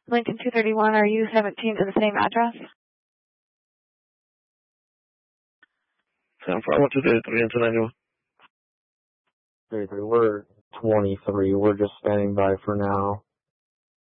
Lincoln 231, are you 17 to the same address? 741-233 into 91. 33, we're 23. We're just standing by for now.